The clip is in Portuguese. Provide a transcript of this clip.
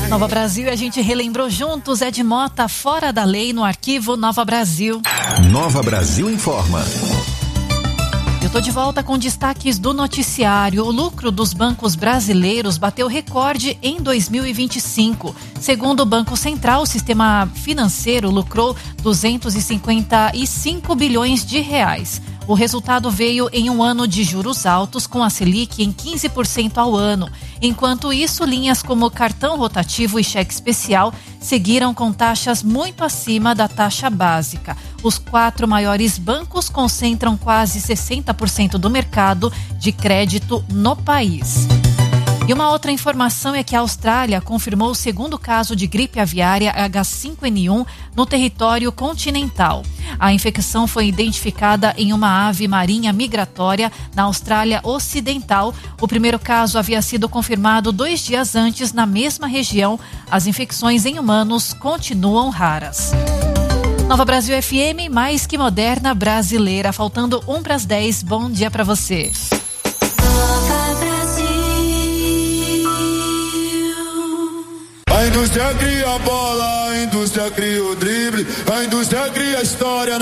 Nova Brasil, e a gente relembrou juntos Ed Mota, fora da lei, no arquivo Nova Brasil. Nova Brasil informa. Eu tô de volta com destaques do noticiário. O lucro dos bancos brasileiros bateu recorde em 2025. Segundo o Banco Central, o sistema financeiro lucrou 255 bilhões de reais. O resultado veio em um ano de juros altos, com a Selic em 15% ao ano. Enquanto isso, linhas como cartão rotativo e cheque especial seguiram com taxas muito acima da taxa básica. Os 4 maiores bancos concentram quase 60% do mercado de crédito no país. E uma outra informação é que a Austrália confirmou o segundo caso de gripe aviária H5N1 no território continental. A infecção foi identificada em uma ave marinha migratória na Austrália Ocidental. O primeiro caso havia sido confirmado 2 dias antes na mesma região. As infecções em humanos continuam raras. Nova Brasil FM, mais que moderna brasileira. Faltando 1:10. Bom dia para você. A indústria cria a bola, a indústria cria o drible, a indústria cria a história.